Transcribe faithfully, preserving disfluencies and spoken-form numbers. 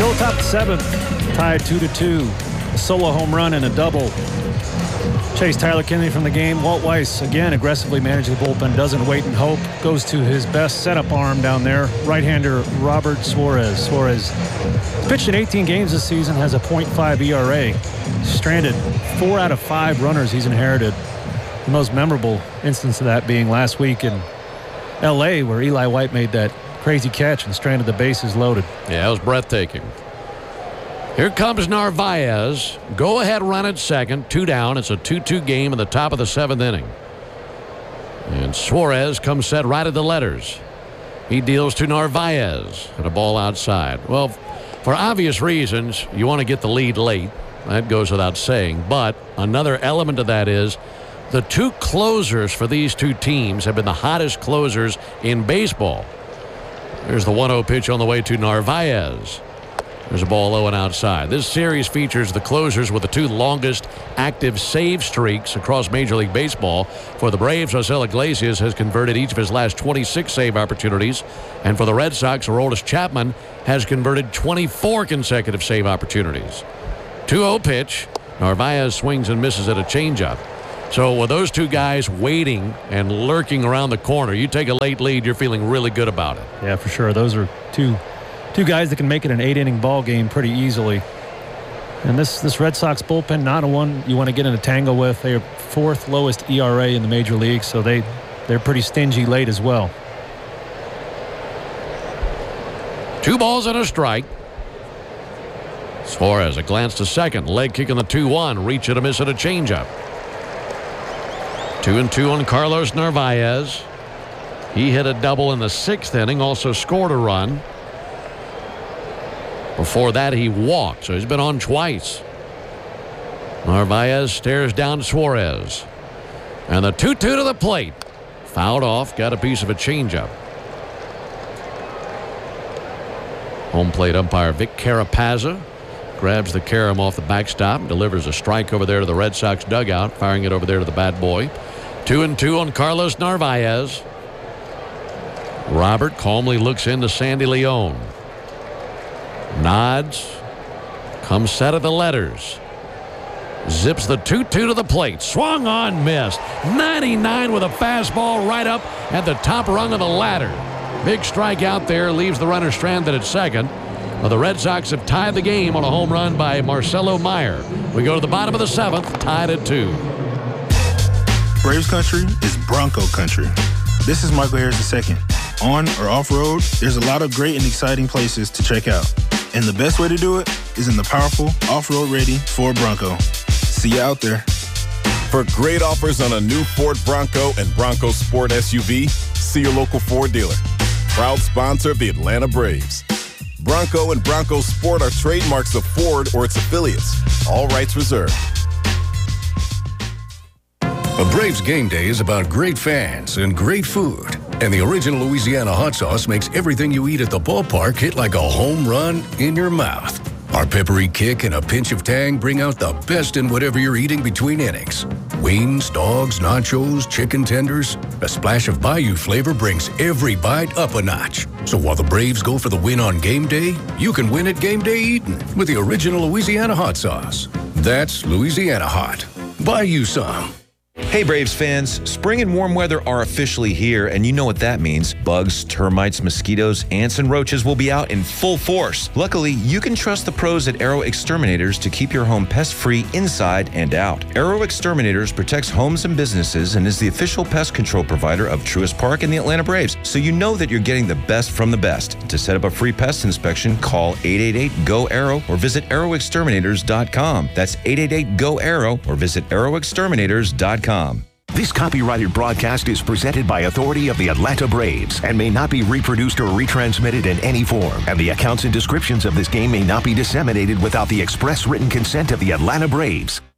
Still top the seventh, tied two to two. A solo home run and a double. Chase Tyler Kennedy from the game. Walt Weiss, again, aggressively managing the bullpen, doesn't wait and hope. Goes to his best setup arm down there. Right-hander Robert Suarez. Suarez pitched in eighteen games this season, has a point five E R A. Stranded four out of five runners he's inherited. The most memorable instance of that being last week in L A, where Eli White made that crazy catch and stranded the bases loaded. Yeah, it was breathtaking. Here comes Narvaez. Go ahead run at second. Two down. It's a two two game in the top of the seventh inning. And Suarez comes set right at the letters. He deals to Narvaez and a ball outside. Well, for obvious reasons, you want to get the lead late. That goes without saying. But another element of that is the two closers for these two teams have been the hottest closers in baseball. There's the one oh pitch on the way to Narvaez. There's a ball low and outside. This series features the closers with the two longest active save streaks across Major League Baseball. For the Braves, José Iglesias has converted each of his last twenty-six save opportunities. And for the Red Sox, Aroldis Chapman has converted twenty-four consecutive save opportunities. two oh pitch. Narvaez swings and misses at a changeup. So with those two guys waiting and lurking around the corner, you take a late lead, you're feeling really good about it. Yeah, for sure. Those are two two guys that can make it an eight-inning ball game pretty easily. And this this Red Sox bullpen, not a one you want to get in a tangle with. They are fourth lowest E R A in the major league, so they, they're pretty stingy late as well. Two balls and a strike. Suarez, a glance to second. Leg kick in the two one. Reach and a miss at a changeup. Two and two on Carlos Narvaez. He hit a double in the sixth inning, also scored a run. Before that, he walked, so he's been on twice. Narvaez stares down Suarez. And the two two to the plate. Fouled off, got a piece of a changeup. Home plate umpire Vic Carapazza grabs the carom off the backstop and delivers a strike over there to the Red Sox dugout, firing it over there to the bad boy. Two and two on Carlos Narvaez. Robert calmly looks into Sandy Leon. Nods. Comes set of the letters. Zips the two two to the plate. Swung on, missed. ninety-nine with a fastball right up at the top rung of the ladder. Big strike out there, leaves the runner stranded at second. Well, the Red Sox have tied the game on a home run by Marcelo Meyer. We go to the bottom of the seventh, tied at two. Braves country is Bronco country. This is Michael Harris the second. On or off-road, there's a lot of great and exciting places to check out. And the best way to do it is in the powerful, off-road ready Ford Bronco. See you out there. For great offers on a new Ford Bronco and Bronco Sport S U V, see your local Ford dealer. Proud sponsor of the Atlanta Braves. Bronco and Bronco Sport are trademarks of Ford or its affiliates. All rights reserved. A Braves game day is about great fans and great food. And the original Louisiana hot sauce makes everything you eat at the ballpark hit like a home run in your mouth. Our peppery kick and a pinch of tang bring out the best in whatever you're eating between innings. Wings, dogs, nachos, chicken tenders. A splash of Bayou flavor brings every bite up a notch. So while the Braves go for the win on game day, you can win at game day eating with the original Louisiana hot sauce. That's Louisiana hot. Buy you some. Hey Braves fans, spring and warm weather are officially here, and you know what that means. Bugs, termites, mosquitoes, ants, and roaches will be out in full force. Luckily, you can trust the pros at Arrow Exterminators to keep your home pest-free inside and out. Arrow Exterminators protects homes and businesses and is the official pest control provider of Truist Park and the Atlanta Braves, so you know that you're getting the best from the best. To set up a free pest inspection, call eight eight eight, G O, ARROW or visit arrow exterminators dot com. That's eight eight eight, G O, ARROW or visit arrow exterminators dot com. This copyrighted broadcast is presented by authority of the Atlanta Braves and may not be reproduced or retransmitted in any form. And the accounts and descriptions of this game may not be disseminated without the express written consent of the Atlanta Braves.